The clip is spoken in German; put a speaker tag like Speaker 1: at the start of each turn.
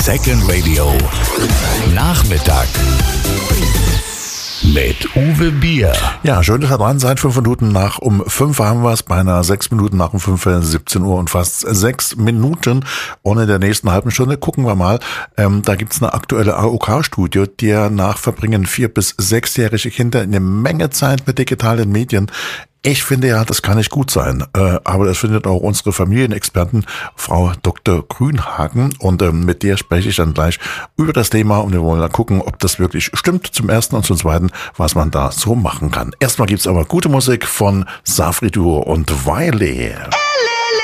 Speaker 1: Second Radio Nachmittag mit Uwe Bier.
Speaker 2: Ja, schön, dass ihr dran seid. 5 Minuten nach um 5 haben wir es. Beinahe 6 Minuten nach um 5, 17 Uhr und fast 6 Minuten. Und in der nächsten halben Stunde gucken wir mal. Da gibt's eine aktuelle AOK-Studie, die nach Verbringen 4- bis 6-jährige Kinder eine Menge Zeit mit digitalen Medien. Ich finde ja, das kann nicht gut sein, aber das findet auch unsere Familienexperten, Frau Dr. Grünhagen, und mit der spreche ich dann gleich über das Thema und wir wollen dann gucken, ob das wirklich stimmt, zum Ersten und zum Zweiten, was man da so machen kann. Erstmal gibt's aber gute Musik von Safri Duo und Wiley.